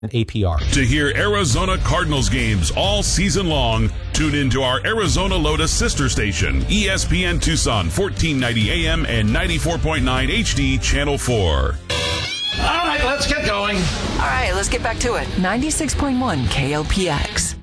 APR. To hear Arizona Cardinals games all season long, tune into our Arizona Lotus sister station, ESPN Tucson, 1490 AM and 94.9 HD, Channel 4. All right, let's get going. All right, let's get back to it. 96.1 KLPX.